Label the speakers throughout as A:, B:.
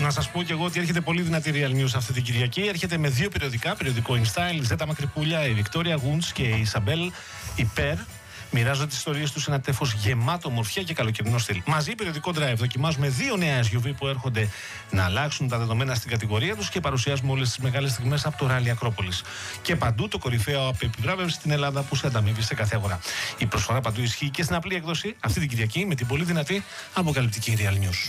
A: Να σας πω και εγώ ότι έρχεται πολύ δυνατή Real News αυτή την Κυριακή. Έρχεται με 2 περιοδικά, περιοδικό InStyle, η Ζέτα Μακρυπούλια, η Βικτόρια Γούντς και η Ισαμπέλ Υπέρ. Μοιράζονται τις ιστορίες τους σε ένα τέφος γεμάτο ομορφιά και καλοκαιρινό στυλ. Μαζί, περιοδικό Drive, δοκιμάζουμε 2 νέα SUV που έρχονται να αλλάξουν τα δεδομένα στην κατηγορία τους και παρουσιάζουμε όλες τις μεγάλες στιγμές από το Rally Ακρόπολης. Και παντού το κορυφαίο από επιβράβευση στην Ελλάδα που σε ανταμείβει σε κάθε αγορά. Η προσφορά παντού ισχύει και στην απλή έκδοση αυτή την Κυριακή με την πολύ δυνατή αποκαλυπτική Real News.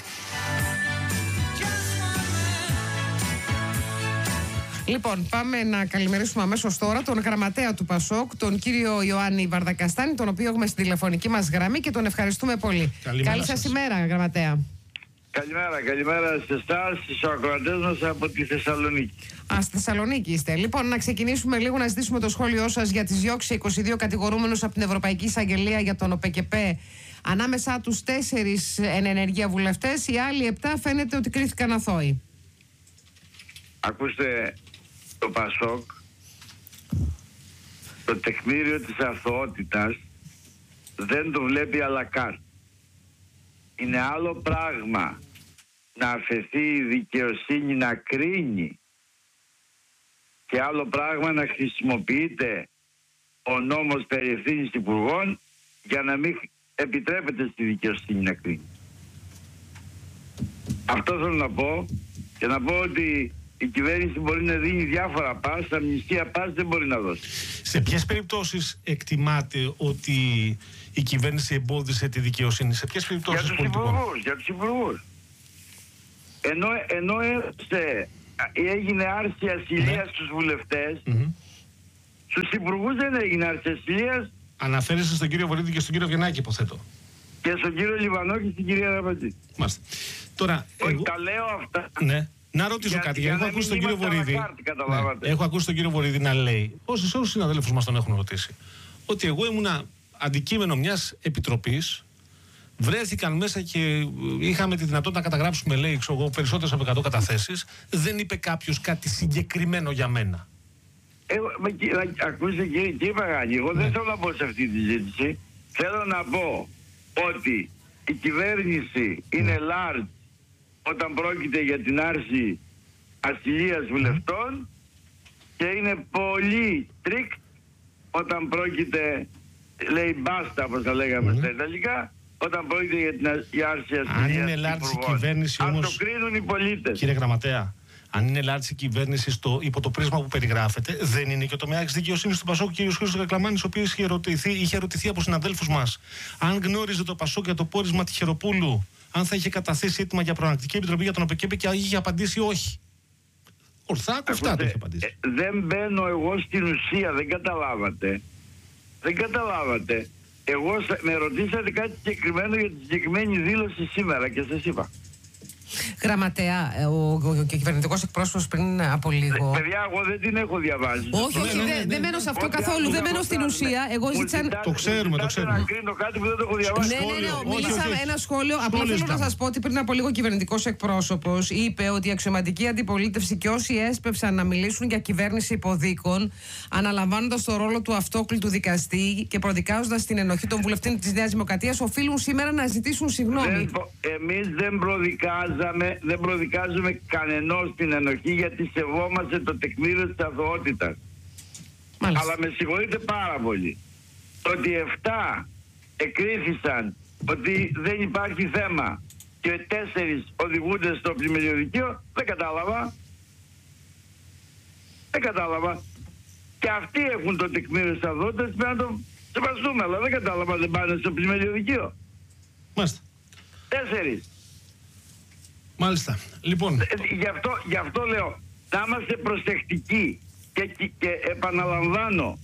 B: Λοιπόν, πάμε να καλημερίσουμε αμέσως τώρα τον γραμματέα του ΠΑΣΟΚ, τον κύριο Ιωάννη Βαρδακαστάνη, τον οποίο έχουμε στη τηλεφωνική μας γραμμή και τον ευχαριστούμε πολύ. Καλή σας ημέρα, γραμματέα.
C: Καλημέρα σε εσάς, στους ακροατές μας από τη Θεσσαλονίκη.
B: Στη Θεσσαλονίκη είστε. Λοιπόν, να ξεκινήσουμε λίγο να ζητήσουμε το σχόλιο σας για τις διώξεις 22 κατηγορούμενους από την Ευρωπαϊκή Εισαγγελία για τον ΟΠΕΚΕΠΕ. Ανάμεσα τους 4 εν ενεργεία βουλευτές, οι άλλοι 7 φαίνεται ότι κρίθηκαν αθώοι.
C: Ακούστε, το ΠΑΣΟΚ, το τεκμήριο της αθωότητας δεν το βλέπει à la carte. Είναι άλλο πράγμα να αφαιθεί η δικαιοσύνη να κρίνει και άλλο πράγμα να χρησιμοποιείται ο νόμος περί ευθύνης υπουργών για να μην επιτρέπεται στη δικαιοσύνη να κρίνει. Αυτό θέλω να πω, και να πω ότι η κυβέρνηση μπορεί να δίνει διάφορα πας, αμνηστία πας δεν μπορεί να δώσει.
A: Σε ποιες περιπτώσεις εκτιμάτε ότι η κυβέρνηση εμπόδισε τη δικαιοσύνη, σε ποιες περιπτώσεις?
C: Για τους υπουργούς. Ενώ έγινε άρση ασυλίας στους βουλευτές, στους υπουργούς δεν έγινε άρση ασυλίας.
A: Αναφέρεστε στον κύριο Βορύδη και στον κύριο Βιενάκη, υποθέτω.
C: Και στον κύριο Λιβανό και στην κυρία Ραπατζή.
A: Μάλιστα. Τώρα,
C: τα λέω αυτά.
A: Ναι. Να ρωτήσω κάτι. Έχω ακούσει τον κύριο Βορύδη. Έχω ακούσει τον κύριο Βορύδη να λέει, όσους συναδέλφους μας τον έχουν ρωτήσει, ότι εγώ ήμουνα αντικείμενο μιας επιτροπής, βρέθηκαν μέσα και είχαμε τη δυνατότητα να καταγράψουμε, λέει, περισσότερες από 100 καταθέσεις. Δεν είπε κάποιος κάτι συγκεκριμένο για μένα.
C: Ακούστε κύριε Παγάνη, εγώ δεν θέλω να πω σε αυτή τη συζήτηση. Θέλω να πω ότι η κυβέρνηση είναι large όταν πρόκειται για την άρση ασυλίας βουλευτών και είναι πολύ strict όταν πρόκειται, λέει μπάστα όπως τα λέγαμε στα Ιταλικά, όταν πρόκειται για την άρση ασυλίας.
A: Αν είναι large η κυβέρνηση όμως,
C: το κρίνουν οι πολίτες.
A: Κύριε Γραμματέα, αν είναι large η κυβέρνηση υπό το πρίσμα που περιγράφεται, δεν είναι και ο τομέας δικαιοσύνης του ΠΑΣΟΚ, ο κ. Χρήστος Κακλαμάνης, ο οποίος είχε ερωτηθεί από συναδέλφους μας αν γνώριζε το ΠΑΣΟΚ για το πόρισμα Τυχεροπούλου, αν θα είχε καταθέσει έτοιμα για προανακτική επιτροπή για τον ΟΠΕΚΕΠΕ, και είχε απαντήσει όχι. Ορθά, κοφτά το είχε απαντήσει.
C: Δεν μπαίνω εγώ στην ουσία, δεν καταλάβατε. Εγώ με ρωτήσατε κάτι συγκεκριμένο για τη συγκεκριμένη δήλωση σήμερα και σας είπα.
B: Γραμματέα, ο κυβερνητικός εκπρόσωπος πριν από λίγο.
C: Παιδιά, εγώ δεν την έχω διαβάσει.
B: Όχι, δεν μένω σε αυτό καθόλου. Δεν μένω στην ουσία. Εγώ ζήτησα.
A: Το ξέρουμε.
C: Να κρίνω κάτι που δεν το έχω διαβάσει.
B: Ναι, μίλησα ένα σχόλιο. Απλά θέλω να σας πω ότι πριν από λίγο ο κυβερνητικός εκπρόσωπος είπε ότι η αξιωματική αντιπολίτευση και όσοι έσπευσαν να μιλήσουν για κυβέρνηση υποδίκων, αναλαμβάνοντας το ρόλο του αυτόκλητου δικαστή και προδικάζοντας την ενοχή των βουλευτών της Νέας Δημοκρατίας, οφείλουν σήμερα να ζητήσουν συγγνώμη.
C: Εμείς δεν προδικάζουμε κανενός την ενοχή, γιατί σεβόμαστε το τεκμήριο της αθωότητας. Αλλά με συγχωρείτε πάρα πολύ, ότι 7 εκρίθησαν ότι δεν υπάρχει θέμα και 4 οδηγούνται στο πλημμυριωδικείο, δεν κατάλαβα. Και αυτοί έχουν το τεκμήριο της αθωότητας, πρέπει να το σεβαστούμε, αλλά δεν κατάλαβα, δεν πάνε στο πλημμυριωδικείο.
A: Μάλιστα.
C: 4.
A: Μάλιστα. Λοιπόν.
C: Γι' αυτό λέω, να είμαστε προσεκτικοί και επαναλαμβάνω,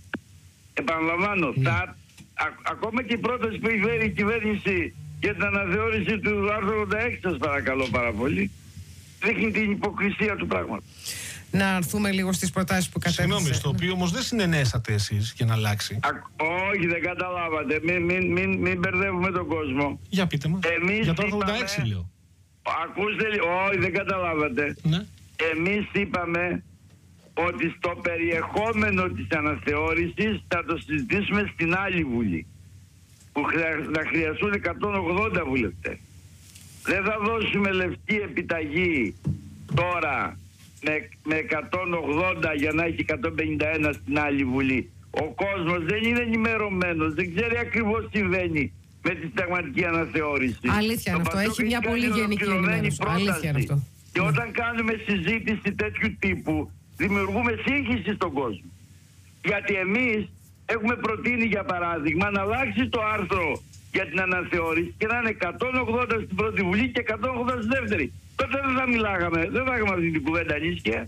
C: ακόμα και η πρόταση που έχει φέρει η κυβέρνηση για την αναθεώρηση του άρθρου 86, σας παρακαλώ πάρα πολύ, δείχνει την υποκρισία του πράγματος.
B: Να έρθουμε λίγο στις προτάσεις που κατέθεσε.
A: Συγγνώμη, στο οποίο όμως δεν συνενέσατε εσείς για να αλλάξει.
C: Όχι, δεν καταλάβατε. Μην μπερδεύουμε τον κόσμο.
A: Για πείτε μας. Για το 86 λέω.
C: Ακούστε, όχι, δεν καταλάβατε.
A: Ναι.
C: Εμείς είπαμε ότι στο περιεχόμενο της αναθεώρησης θα το συζητήσουμε στην άλλη Βουλή, που θα χρειαστούν 180 βουλευτές. Δεν θα δώσουμε λευκή επιταγή τώρα με 180 για να έχει 151 στην άλλη Βουλή. Ο κόσμος δεν είναι ενημερωμένος, δεν ξέρει ακριβώς τι συμβαίνει με τη συνταγματική αναθεώρηση.
B: Αλήθεια είναι αυτό, έχει μια πολύ γενική ενημέρωση. Αλήθεια είναι αυτό.
C: Και όταν κάνουμε συζήτηση τέτοιου τύπου, δημιουργούμε σύγχυση στον κόσμο. Γιατί εμείς έχουμε προτείνει, για παράδειγμα, να αλλάξει το άρθρο για την αναθεώρηση και να είναι 180 στην πρώτη Βουλή και 180 στη δεύτερη. Τότε δεν θα μιλάγαμε, δεν θα είχαμε αυτή την κουβέντα ανήσυχια.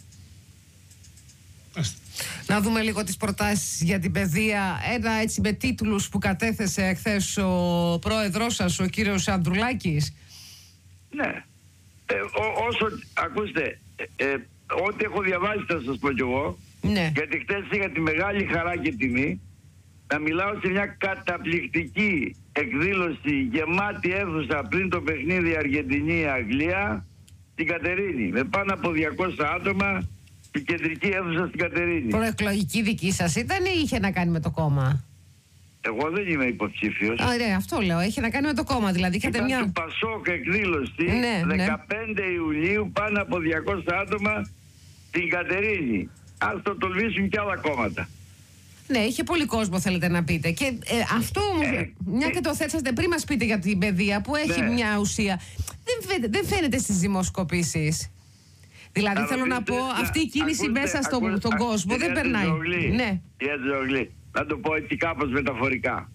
B: Να δούμε λίγο τις προτάσεις για την παιδεία. Ένα έτσι με τίτλους που κατέθεσε εχθές ο πρόεδρός σας, ο κύριος Ανδρουλάκης.
C: Ναι. Όσο, ακούστε, ό,τι έχω διαβάσει θα σας πω κι εγώ.
B: Ναι.
C: Γιατί χτες είχα τη μεγάλη χαρά και τιμή να μιλάω σε μια καταπληκτική εκδήλωση, γεμάτη αίθουσα πριν το παιχνίδι Αργεντινή-Αγγλία στην Κατερίνη. Με πάνω από 200 άτομα η κεντρική αίθουσα στην Κατερίνη.
B: Προεκλογική δική σας ήταν ή είχε να κάνει με το κόμμα?
C: Εγώ δεν είμαι υποψήφιος.
B: Ωραία, αυτό λέω. Έχει να κάνει με το κόμμα. Δηλαδή είχατε
C: ήταν
B: μια.
C: του Πασόκ εκδήλωση,
B: Ναι,
C: 15 Ιουλίου, πάνω από 200 άτομα στην Κατερίνη. Ας το τολμήσουν κι άλλα κόμματα.
B: Ναι, είχε πολύ κόσμο, θέλετε να πείτε. Και αυτό όμως, μια και το θέσατε πριν μας πείτε για την παιδεία που έχει μια ουσία, δεν φαίνεται στις δημοσκοπήσεις. Δηλαδή θέλω να πω, αυτή η κίνηση μέσα στον κόσμο δεν περνάει. Ναι.
C: Να το πω έτσι κάπως μεταφορικά.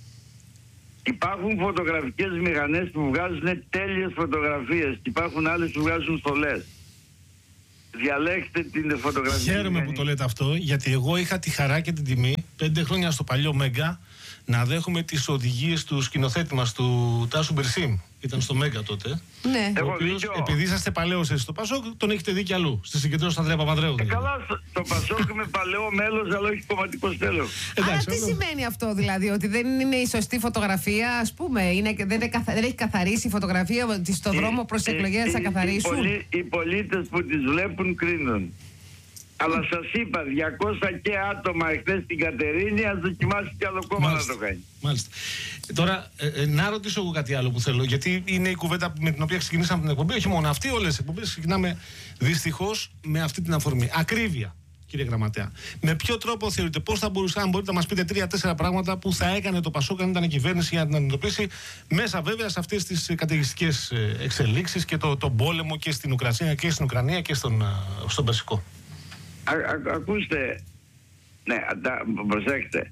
C: Υπάρχουν φωτογραφικές μηχανές που βγάζουν τέλειες φωτογραφίες και υπάρχουν άλλες που βγάζουν στολές. Διαλέξτε την φωτογραφία.
A: Χαίρομαι που το λέτε αυτό, γιατί εγώ είχα τη χαρά και την τιμή 5 χρόνια στο παλιό Μέγκα να δέχομαι τις οδηγίες του σκηνοθέτη μας, του Τάσου Μπερσίμ. Ήταν στο Μέγκα τότε.
B: Ναι.
A: Ο οποίος, επειδή είσαστε παλαιός εσείς στο Πασόκ, τον έχετε δει κι αλλού. Στη συγκεντρώση του Ανδρέα Παπανδρέου.
C: Καλά, στο Πασόκ είμαι παλαιό μέλος, αλλά όχι κομματικό τέλος.
B: Αλλά τι σημαίνει αυτό, δηλαδή, ότι δεν είναι η σωστή φωτογραφία, ας πούμε, δεν έχει καθαρίσει η φωτογραφία, ότι στον δρόμο προς εκλογές θα καθαρίσουν?
C: Οι πολίτες που τις βλέπουν κρίνουν. Αλλά σας είπα, 200 και άτομα εχθές στην Κατερίνη, ας δοκιμάσει κι άλλο κόμμα να το κάνει.
A: Μάλιστα. Τώρα, να ρωτήσω εγώ κάτι άλλο που θέλω, γιατί είναι η κουβέντα με την οποία ξεκινήσαμε την εκπομπή. Όχι μόνο αυτή, όλες τις εκπομπές ξεκινάμε δυστυχώς με αυτή την αφορμή. Ακρίβεια, κύριε Γραμματέα. Με ποιο τρόπο θεωρείτε, πώς θα μπορούσε, αν μπορείτε να μας πείτε 3-4 πράγματα που θα έκανε το Πασόκ αν ήταν η κυβέρνηση για να την αντιμετωπίσει, μέσα βέβαια σε αυτές τις καταιγιστικές εξελίξεις και τον πόλεμο και στην Ουκρανία και στον Περσικό.
C: Ακούστε, ναι, προσέξτε.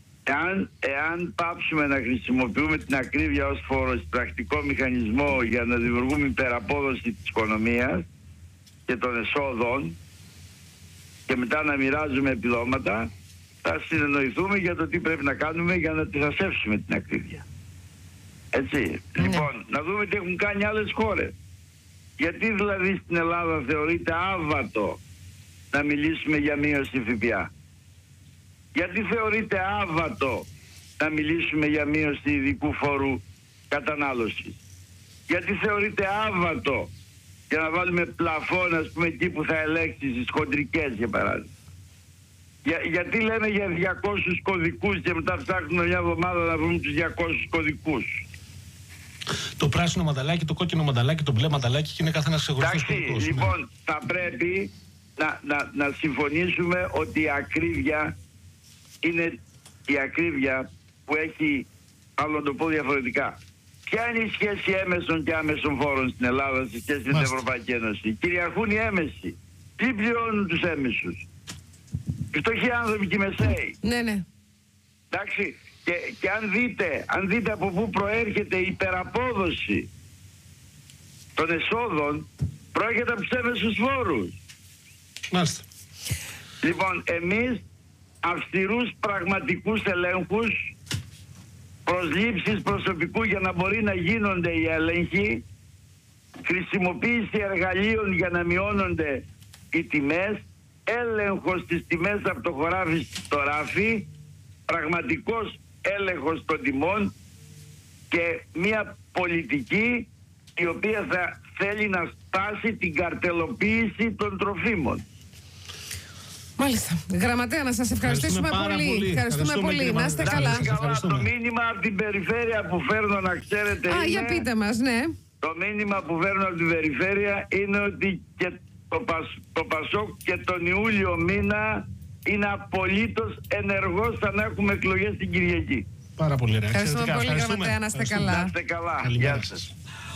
C: Εάν πάψουμε να χρησιμοποιούμε την ακρίβεια ως πρακτικό μηχανισμό για να δημιουργούμε υπεραπόδοση της οικονομίας και των εσόδων και μετά να μοιράζουμε επιδόματα, θα συνεννοηθούμε για το τι πρέπει να κάνουμε για να τη θασεύσουμε την ακρίβεια. Έτσι. Λοιπόν, να δούμε τι έχουν κάνει άλλες χώρες. Γιατί δηλαδή στην Ελλάδα θεωρείται άβατο να μιλήσουμε για μείωση ΦΠΑ? Γιατί θεωρείται άβατο να μιλήσουμε για μείωση ειδικού φόρου κατανάλωσης? Γιατί θεωρείται άβατο για να βάλουμε πλαφόν, ας πούμε, εκεί που θα ελέγξει στις χοντρικές, για παράδειγμα? Γιατί λέμε για 200 κωδικούς και μετά ψάχνουμε μια εβδομάδα να βρούμε τους 200 κωδικούς?
A: Το πράσινο μανταλάκι, το κόκκινο μανταλάκι, το μπλε μανταλάκι και είναι καθένας ξεχωριστός κωδικός.
C: Λοιπόν, θα πρέπει να συμφωνήσουμε ότι η ακρίβεια είναι η ακρίβεια που έχει, άλλο να το πω διαφορετικά. Ποια είναι η σχέση έμεσων και άμεσων φόρων στην Ελλάδα σε σχέση με την Ευρωπαϊκή Ένωση? Κυριαρχούν οι έμεσοι. Τι πληρώνουν τους έμεσους? Οι φτωχοί άνθρωποι και οι μεσαίοι.
B: Ναι, ναι.
C: Εντάξει. Και αν δείτε από πού προέρχεται η υπεραπόδοση των εσόδων, προέρχεται από τους έμεσους φόρους.
A: Μάλιστα.
C: Λοιπόν, εμείς αυστηρούς πραγματικούς ελέγχους, προσλήψεις προσωπικού για να μπορεί να γίνονται οι έλεγχοι, χρησιμοποίηση εργαλείων για να μειώνονται οι τιμές, έλεγχος στις τιμές από το χωράφι στο ράφι, πραγματικός έλεγχος των τιμών και μια πολιτική η οποία θα θέλει να φτάσει την καρτελοποίηση των τροφίμων.
B: Μάλιστα. Γραμματέα, να σας ευχαριστήσουμε πολύ. Ευχαριστούμε πολύ. Να είστε καλά.
C: Το μήνυμα από την περιφέρεια που φέρνω, να ξέρετε,
B: για πείτε μας, ναι.
C: Το μήνυμα που φέρνω από την περιφέρεια είναι ότι και το Πασόκ και τον Ιούλιο μήνα είναι απολύτως ενεργός, θα να έχουμε εκλογές την Κυριακή.
A: Πάρα πολύ ωραία.
B: Ευχαριστούμε πολύ, Γραμματέα, να είστε καλά.
C: Να είστε καλά.
A: Γεια σας.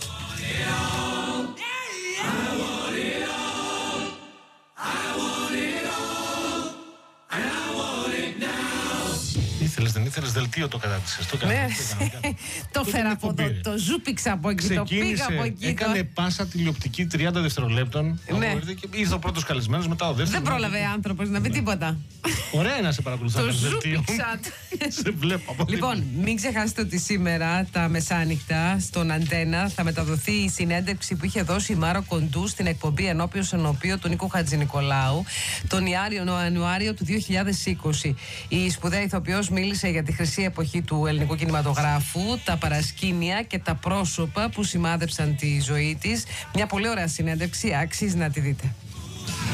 A: Δεν ήθελες δελτίο, το κατάτησες.
B: Το φέρα από εδώ, το ζούπηξα από εκεί, το πήγα από εκεί.
A: Έκανε πάσα τηλεοπτική 30 δευτερολέπτων. Ήρθε ο πρώτος καλεσμένος, μετά ο δεύτερος.
B: Δεν πρόλαβε άνθρωπος να πει τίποτα.
A: Ωραία είναι να σε παρακολουθώ.
B: Το ζούπηξα.
A: Σε βλέπω από
B: Λοιπόν, μην ξεχάσετε ότι σήμερα τα μεσάνυχτα στον Αντένα θα μεταδοθεί η συνέντευξη που είχε δώσει η Μάρο Κοντού στην εκπομπή Ενώπιο Ενώπιο του Νίκου Χατζηνικολάου τον Ιανουάριο του 2020. Η σπουδαία ηθοποιός μίλησε για τη χρυσή εποχή του ελληνικού κινηματογράφου, τα παρασκήνια και τα πρόσωπα που σημάδεψαν τη ζωή της. Μια πολύ ωραία συνέντευξη, αξίζει να τη δείτε.